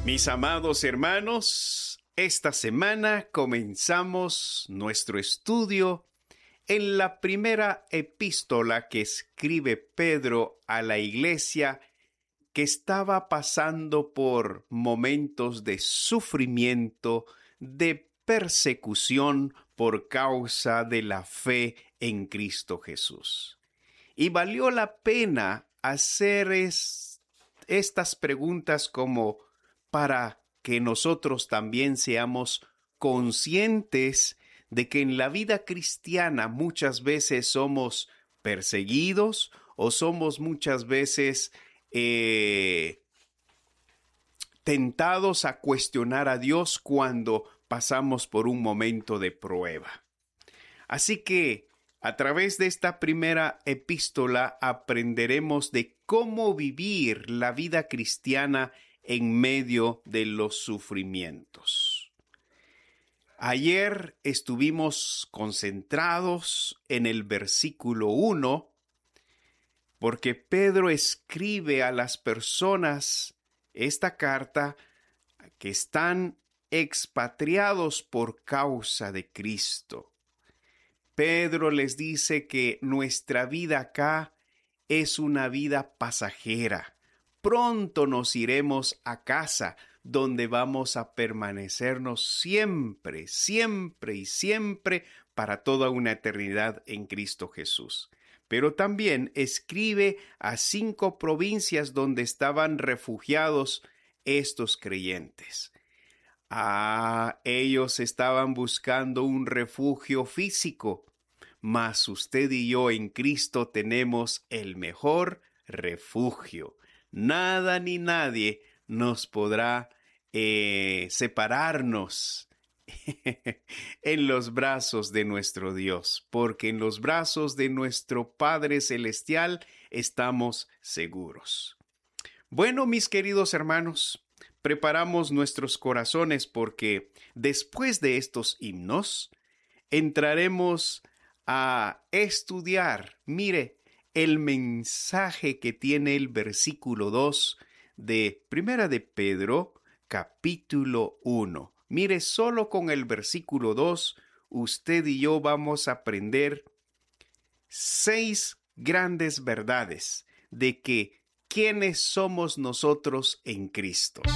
Mis amados hermanos, esta semana comenzamos nuestro estudio en la primera epístola que escribe Pedro a la iglesia que estaba pasando por momentos de sufrimiento, de persecución por causa de la fe en Cristo Jesús. Y valió la pena hacer estas preguntas como para que nosotros también seamos conscientes de que en la vida cristiana muchas veces somos perseguidos o somos muchas veces tentados a cuestionar a Dios cuando pasamos por un momento de prueba. Así que a través de esta primera epístola aprenderemos de cómo vivir la vida cristiana en medio de los sufrimientos. Ayer estuvimos concentrados en el versículo 1, porque Pedro escribe a las personas esta carta que están expatriados por causa de Cristo. Pedro les dice que nuestra vida acá es una vida pasajera. Pronto nos iremos a casa, donde vamos a permanecernos siempre, siempre y siempre para toda una eternidad en Cristo Jesús. Pero también escribe a 5 provincias donde estaban refugiados estos creyentes. Ellos estaban buscando un refugio físico, mas usted y yo en Cristo tenemos el mejor refugio. Nada ni nadie nos podrá separarnos en los brazos de nuestro Dios, porque en los brazos de nuestro Padre Celestial estamos seguros. Bueno, mis queridos hermanos, preparamos nuestros corazones porque después de estos himnos entraremos a estudiar, mire, el mensaje que tiene el versículo 2 de Primera de Pedro, capítulo 1. Mire, solo con el versículo 2, usted y yo vamos a aprender 6 grandes verdades de que quiénes somos nosotros en Cristo.